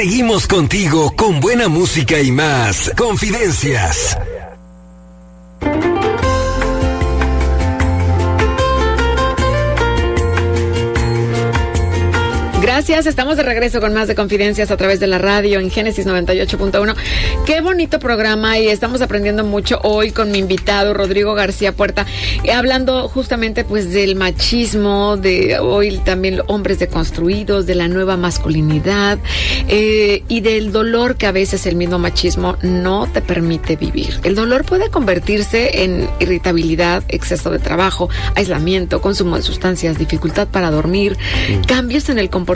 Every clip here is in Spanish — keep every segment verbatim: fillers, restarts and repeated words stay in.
Seguimos contigo con buena música y más confidencias. Gracias, estamos de regreso con más de Confidencias a través de la radio en Génesis noventa y ocho punto uno. Qué bonito programa, y estamos aprendiendo mucho hoy con mi invitado Rodrigo García Puerta, hablando justamente pues del machismo, de hoy también hombres deconstruidos, de la nueva masculinidad eh, y del dolor que a veces el mismo machismo no te permite vivir. El dolor puede convertirse en irritabilidad, exceso de trabajo, aislamiento, consumo de sustancias, dificultad para dormir, cambios en el comportamiento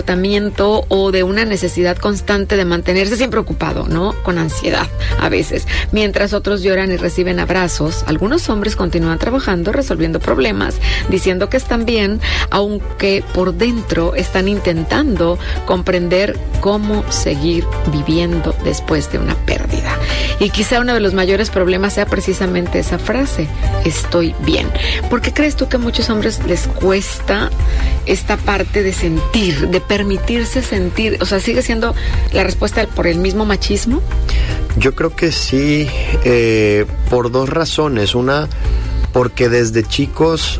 o de una necesidad constante de mantenerse siempre ocupado, ¿no? Con ansiedad a veces. Mientras otros lloran y reciben abrazos, algunos hombres continúan trabajando, resolviendo problemas, diciendo que están bien, aunque por dentro están intentando comprender cómo seguir viviendo después de una pérdida. Y quizá uno de los mayores problemas sea precisamente esa frase, estoy bien. ¿Por qué crees tú que a muchos hombres les cuesta esta parte de sentir, de permitirse sentir? O sea, ¿sigue siendo la respuesta por el mismo machismo? Yo creo que sí, eh, por dos razones. Una, porque desde chicos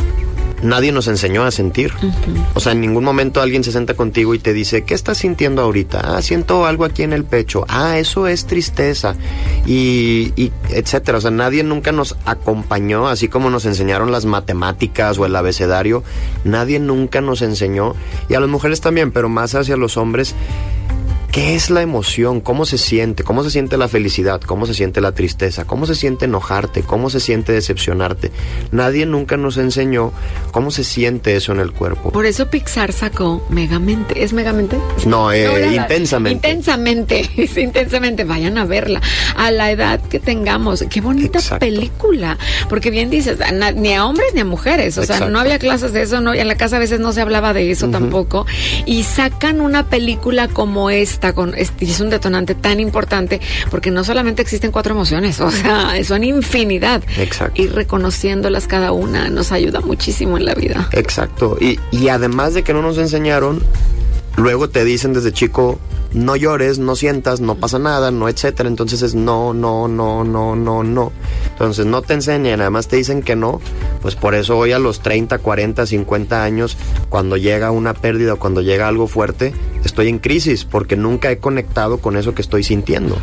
nadie nos enseñó a sentir. Uh-huh. O sea, en ningún momento alguien se sienta contigo y te dice, ¿qué estás sintiendo ahorita? Ah, siento algo aquí en el pecho. Ah, eso es tristeza. Y, y etcétera. O sea, nadie nunca nos acompañó, así como nos enseñaron las matemáticas o el abecedario. Nadie nunca nos enseñó, y a las mujeres también, pero más hacia los hombres, ¿qué es la emoción? ¿Cómo se siente? ¿Cómo se siente la felicidad? ¿Cómo se siente la tristeza? ¿Cómo se siente enojarte? ¿Cómo se siente decepcionarte? Nadie nunca nos enseñó cómo se siente eso en el cuerpo. Por eso Pixar sacó Megamente. ¿Es Megamente? No, eh, no era, Intensamente. Intensamente, es Intensamente. Vayan a verla a la edad que tengamos. Qué bonita Exacto. película. Porque bien dices, ni a hombres ni a mujeres. O Exacto. sea, no había clases de eso, no, en la casa a veces no se hablaba de eso uh-huh. tampoco. Y sacan una película como esta, con este, es un detonante tan importante, porque no solamente existen cuatro emociones, o sea, son infinidad. Exacto. Y reconociéndolas cada una nos ayuda muchísimo en la vida. Exacto. Y, y además de que no nos enseñaron, luego te dicen desde chico, no llores, no sientas, no pasa nada, no, etcétera. Entonces es no, no, no, no, no, no. Entonces no te enseñan, además te dicen que no. Pues por eso hoy a los treinta, cuarenta, cincuenta años, cuando llega una pérdida o cuando llega algo fuerte, estoy en crisis, porque nunca he conectado con eso que estoy sintiendo.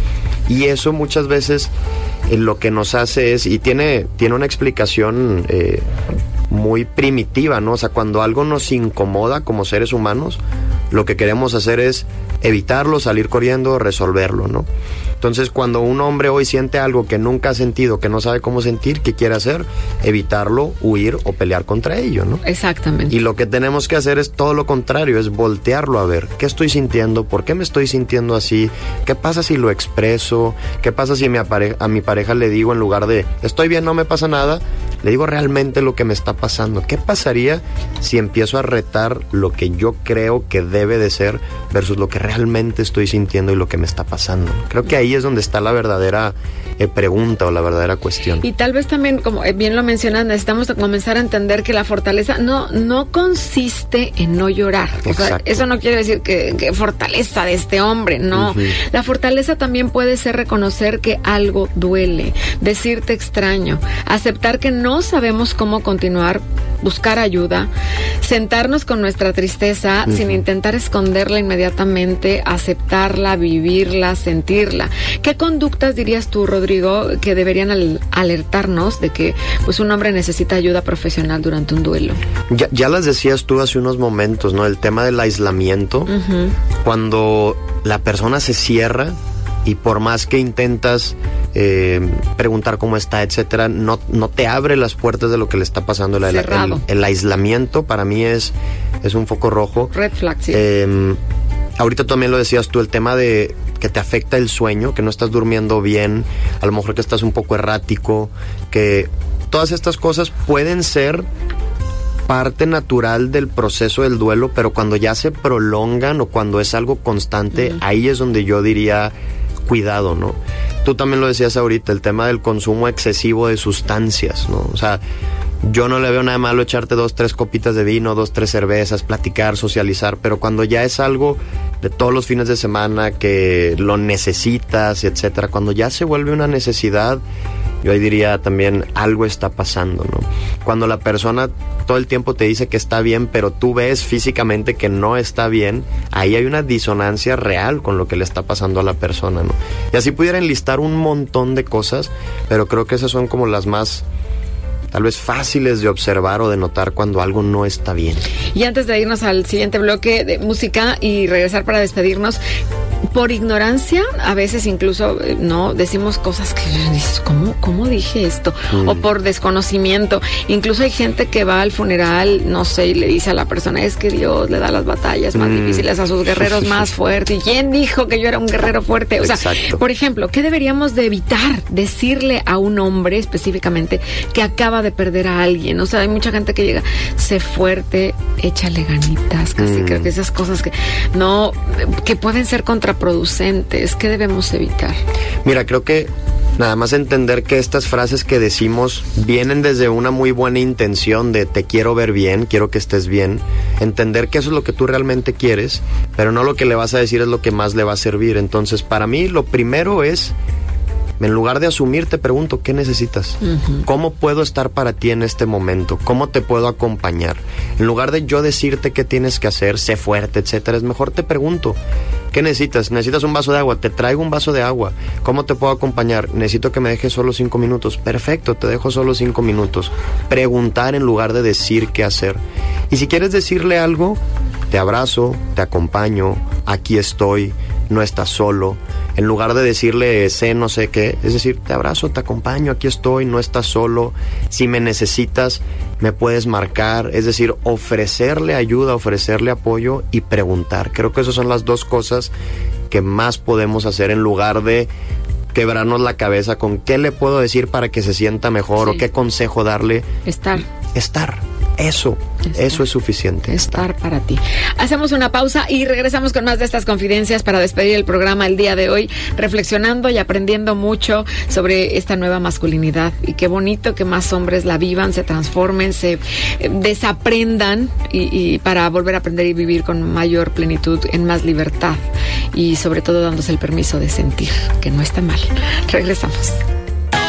Y eso muchas veces eh, lo que nos hace es, y tiene, tiene una explicación eh, muy primitiva, ¿no? O sea, cuando algo nos incomoda como seres humanos, lo que queremos hacer es evitarlo, salir corriendo, resolverlo, ¿no? Entonces, cuando un hombre hoy siente algo que nunca ha sentido, que no sabe cómo sentir, ¿qué quiere hacer? Evitarlo, huir o pelear contra ello, ¿no? Exactamente. Y lo que tenemos que hacer es todo lo contrario, es voltearlo a ver. ¿Qué estoy sintiendo? ¿Por qué me estoy sintiendo así? ¿Qué pasa si lo expreso? ¿Qué pasa si mi apare- a mi pareja le digo, en lugar de estoy bien, no me pasa nada, le digo realmente lo que me está pasando? ¿Qué pasaría si empiezo a retar lo que yo creo que debe de ser versus lo que realmente estoy sintiendo y lo que me está pasando? Creo que ahí es donde está la verdadera eh, pregunta o la verdadera cuestión. Y tal vez también, como bien lo mencionas, necesitamos comenzar a entender que la fortaleza no, no consiste en no llorar. O sea, eso no quiere decir que, que fortaleza de este hombre, no. Uh-huh. La fortaleza también puede ser reconocer que algo duele, decirte extraño, aceptar que no sabemos cómo continuar, buscar ayuda, sentarnos con nuestra tristeza uh-huh. sin intentar esconderla inmediatamente, aceptarla, vivirla, sentirla. ¿Qué conductas dirías tú, Rodrigo, que deberían al- alertarnos de que pues un hombre necesita ayuda profesional durante un duelo? Ya, ya las decías tú hace unos momentos, ¿no? El tema del aislamiento, uh-huh. cuando la persona se cierra y por más que intentas eh, preguntar cómo está, etcétera, no, no te abre las puertas de lo que le está pasando. El, el, el aislamiento para mí es, es un foco rojo. Red flag, sí. Eh, ahorita también lo decías tú, el tema de que te afecta el sueño, que no estás durmiendo bien, a lo mejor que estás un poco errático, que todas estas cosas pueden ser parte natural del proceso del duelo, pero cuando ya se prolongan o cuando es algo constante, uh-huh. ahí es donde yo diría cuidado, ¿no? Tú también lo decías ahorita, el tema del consumo excesivo de sustancias, ¿no? O sea, yo no le veo nada malo echarte dos, tres copitas de vino, dos, tres cervezas, platicar, socializar, pero cuando ya es algo de todos los fines de semana, que lo necesitas, etcétera. Cuando ya se vuelve una necesidad, yo ahí diría también algo está pasando, ¿no? Cuando la persona todo el tiempo te dice que está bien, pero tú ves físicamente que no está bien, ahí hay una disonancia real con lo que le está pasando a la persona, ¿no? Y así pudiera enlistar un montón de cosas, pero creo que esas son como las más tal vez fáciles de observar o de notar cuando algo no está bien. Y antes de irnos al siguiente bloque de música y regresar para despedirnos, por ignorancia, a veces incluso, no, decimos cosas que dices, ¿cómo, cómo dije esto? Mm. O por desconocimiento. Incluso hay gente que va al funeral, no sé, y le dice a la persona, es que Dios le da las batallas más mm. difíciles a sus guerreros más fuertes. ¿Y quién dijo que yo era un guerrero fuerte? O sea, exacto. Por ejemplo, ¿qué deberíamos de evitar? Decirle a un hombre específicamente que acaba de perder a alguien. O sea, hay mucha gente que llega, sé fuerte, échale ganitas, casi mm. creo que esas cosas que no, que pueden ser contraproducentes, ¿qué debemos evitar? Mira, creo que nada más entender que estas frases que decimos vienen desde una muy buena intención de te quiero ver bien, quiero que estés bien, entender que eso es lo que tú realmente quieres, pero no lo que le vas a decir es lo que más le va a servir. Entonces, para mí, lo primero es, en lugar de asumir, te pregunto, ¿qué necesitas? Uh-huh. ¿Cómo puedo estar para ti en este momento? ¿Cómo te puedo acompañar? En lugar de yo decirte qué tienes que hacer, sé fuerte, etcétera, es mejor te pregunto, ¿qué necesitas? ¿Necesitas un vaso de agua? Te traigo un vaso de agua. ¿Cómo te puedo acompañar? Necesito que me dejes solo cinco minutos. Perfecto, te dejo solo cinco minutos. Preguntar en lugar de decir qué hacer. Y si quieres decirle algo, te abrazo, te acompaño, aquí estoy, no estás solo. En lugar de decirle sé no sé qué, es decir, te abrazo, te acompaño, aquí estoy, no estás solo. Si me necesitas, me puedes marcar. Es decir, ofrecerle ayuda, ofrecerle apoyo y preguntar. Creo que esas son las dos cosas que más podemos hacer en lugar de quebrarnos la cabeza con qué le puedo decir para que se sienta mejor, sí, o qué consejo darle. Estar. Estar. Eso, estar. Eso es suficiente. Estar para ti. Hacemos una pausa y regresamos con más de estas confidencias para despedir el programa el día de hoy, reflexionando y aprendiendo mucho sobre esta nueva masculinidad. Y qué bonito que más hombres la vivan, se transformen, se desaprendan y, y para volver a aprender y vivir con mayor plenitud, en más libertad y sobre todo dándose el permiso de sentir, que no está mal. Regresamos.